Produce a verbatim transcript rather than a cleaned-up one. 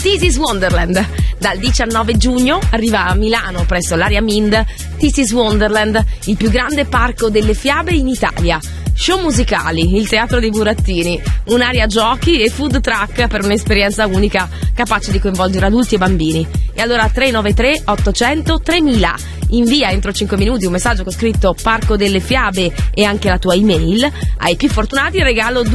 This is Wonderland. Dal diciannove giugno arriva a Milano presso l'Area Mind This is Wonderland, il più grande parco delle fiabe in Italia. Show musicali, il teatro dei burattini, un'area giochi e food truck per un'esperienza unica capace di coinvolgere adulti e bambini. E allora tre nove tre ottocento tremila, invia entro cinque minuti un messaggio con scritto Parco delle Fiabe e anche la tua email. Ai più fortunati regalo